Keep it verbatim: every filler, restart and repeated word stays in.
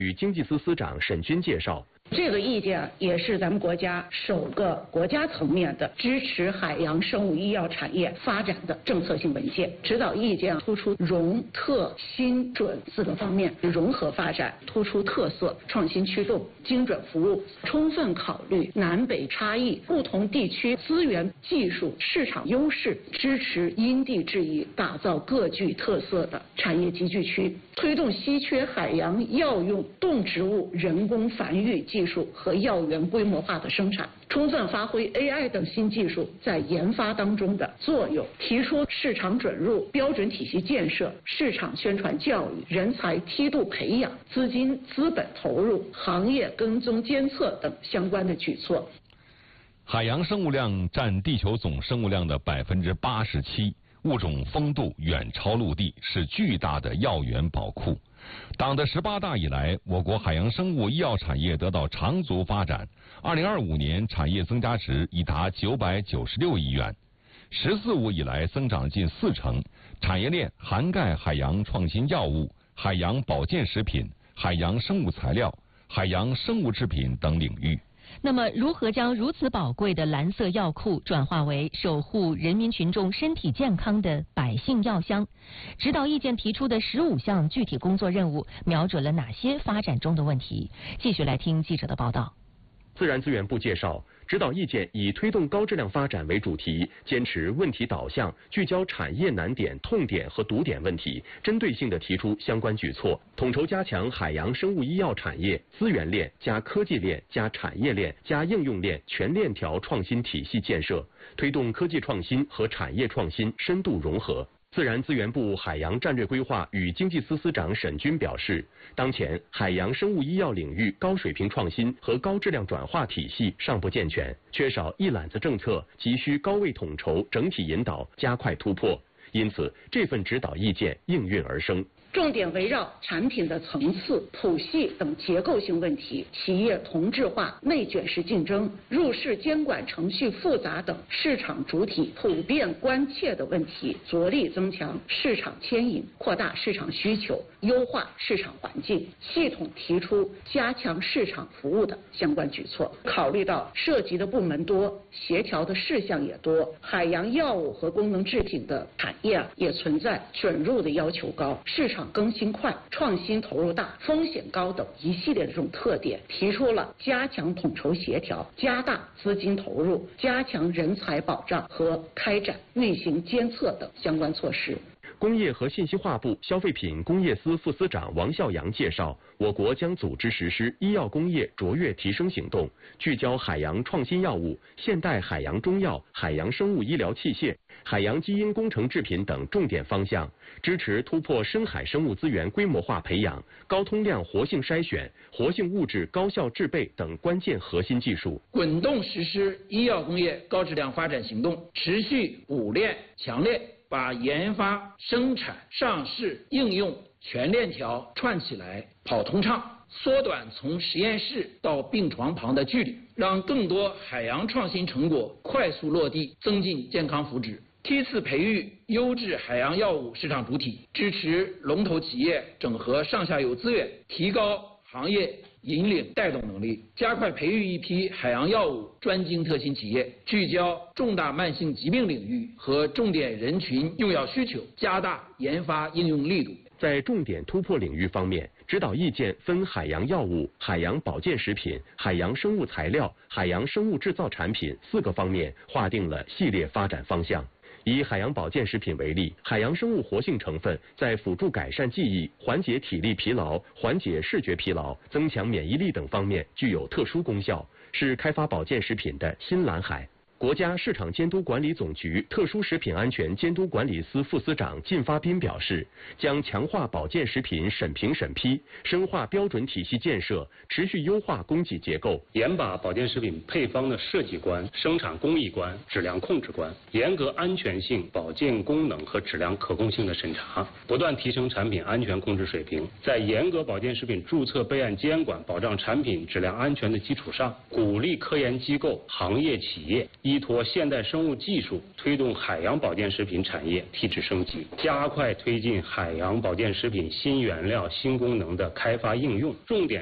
与经济司司长沈军介绍。 这个意见也是咱们国家首个国家层面的支持海洋生物医药产业发展的政策性文件。指导意见突出融、特、新、准四个方面融合发展，突出特色、创新驱动、精准服务，充分考虑南北差异、不同地区资源、技术、市场优势，支持因地制宜，打造各具特色的产业集聚区，推动稀缺海洋药用动植物人工繁育技术。 技术和药源规模化的生产，充分发挥 A I 等新技术在研发当中的作用，提出市场准入、标准体系建设、市场宣传教育、人才梯度培养、资金资本投入、行业跟踪监测等相关的举措。 海洋生物量占地球总生物量的百分之八十七，物种丰度远超陆地，是巨大的药源宝库。 党的十八大以来，我国海洋生物医药产业得到长足发展。二零二五年产业增加值已达九百九十六亿元，“十四五”以来增长近四成。产业链涵盖海洋创新药物、海洋保健食品、海洋生物材料、海洋生物制品等领域。 那么，如何将如此宝贵的蓝色药库转化为守护人民群众身体健康的百姓药箱？指导意见提出的十五项具体工作任务，瞄准了哪些发展中的问题？继续来听记者的报道。 自然资源部介绍，指导意见以推动高质量发展为主题，坚持问题导向，聚焦产业难点、痛点和堵点问题，针对性地提出相关举措，统筹加强海洋生物医药产业资源链加科技链加产业链加应用链全链条创新体系建设，推动科技创新和产业创新深度融合。 自然资源部海洋战略规划与经济司司长沈军表示，当前海洋生物医药领域高水平创新和高质量转化体系尚不健全，缺少一揽子政策，急需高位统筹、整体引导，加快突破。因此，这份指导意见应运而生。 重点围绕产品的层次、谱系等结构性问题，企业同质化、内卷式竞争、入市监管程序复杂等市场主体普遍关切的问题，着力增强市场牵引，扩大市场需求，优化市场环境，系统提出加强市场服务的相关举措。考虑到涉及的部门多，协调的事项也多，海洋药物和功能制品的产业啊也存在准入的要求高，市场 更新快、创新投入大、风险高等一系列的这种特点，提出了加强统筹协调、加大资金投入、加强人才保障和开展运行监测等相关措施。 工业和信息化部消费品工业司副司长王孝阳介绍，我国将组织实施医药工业卓越提升行动，聚焦海洋创新药物、现代海洋中药、海洋生物医疗器械、海洋基因工程制品等重点方向，支持突破深海生物资源规模化培养、高通量活性筛选、活性物质高效制备等关键核心技术， 滚动实施医药工业高质量发展行动，持续补链强链， 把研发、生产、上市、应用全链条串起来，跑通畅，缩短从实验室到病床旁的距离，让更多海洋创新成果快速落地，增进健康福祉。梯次培育优质海洋药物市场主体，支持龙头企业整合上下游资源，提高行业 引领带动能力，加快培育一批海洋药物专精特新企业，聚焦重大慢性疾病领域和重点人群用药需求，加大研发应用力度。 在重点突破领域方面，指导意见分海洋药物、海洋保健食品、海洋生物材料、海洋生物制造产品四个方面划定了系列发展方向。 以海洋保健食品为例，海洋生物活性成分在辅助改善记忆、缓解体力疲劳、缓解视觉疲劳、增强免疫力等方面具有特殊功效，是开发保健食品的新蓝海。 国家市场监督管理总局特殊食品安全监督管理司副司长靳发斌表示，将强化保健食品审评审批，深化标准体系建设，持续优化供给结构， 严把保健食品配方的设计关、生产工艺关、质量控制关，严格安全性、保健功能和质量可控性的审查，不断提升产品安全控制水平。在严格保健食品注册备案监管、保障产品质量安全的基础上，鼓励科研机构、行业企业、 依托现代生物技术，推动海洋保健食品产业提质升级，加快推进海洋保健食品新原料、新功能的开发应用，重点